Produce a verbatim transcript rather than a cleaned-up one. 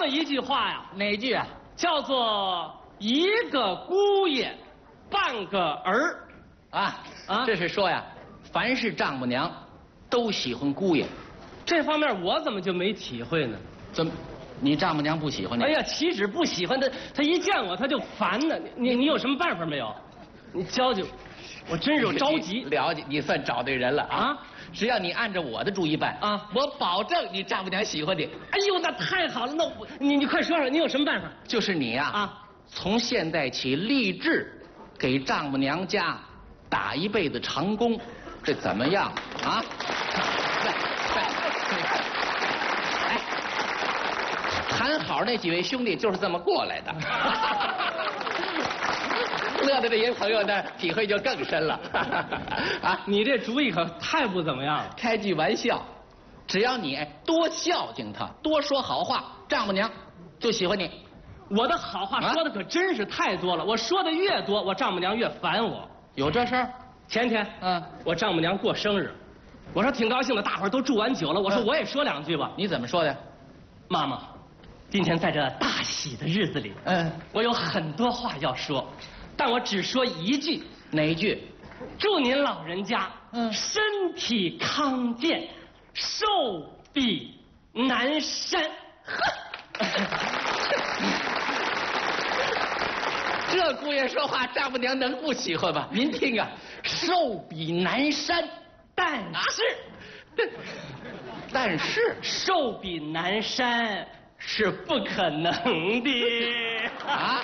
么一句话呀， 哪句啊？ 叫做一个姑爷，半个儿。 啊啊这是说呀，凡是丈母娘都喜欢姑爷。 这方面我怎么就没体会呢？ 怎么？你丈母娘不喜欢你？ 哎呀，岂止不喜欢他，他一见我他就烦呢。你你你有什么办法没有？你教教我，我真是有着急。 了解，你算找对人了啊！ 啊只要你按照我的主意办啊， 我保证你丈母娘喜欢你。 哎呦，那太好了！那我你你快说说，你有什么办法？ 就是你呀啊， 从现在起立志给丈母娘家打一辈子长工，这怎么样啊？来来，哎，谈好那几位兄弟就是这么过来的。乐的这些朋友呢，体会就更深了。啊， 你这主意可太不怎么样了。 开句玩笑，只要你多孝敬他，多说好话，丈母娘就喜欢你。 我的好话说的可真是太多了，我说的越多，我丈母娘越烦我。 有这事儿？ 前天， 嗯， 我丈母娘过生日，我说挺高兴的，大伙儿都祝完酒了，我说我也说两句吧。 你怎么说的？ 妈妈，今天在这大喜的日子里， 嗯， 我有很多话要说，但我只说一句， 哪一句？ 祝您老人家嗯身体康健，寿比南山。 这姑爷说话，丈母娘能不喜欢吗？您听啊，寿比南山， 但是， 但是寿比南山是不可能的。 啊。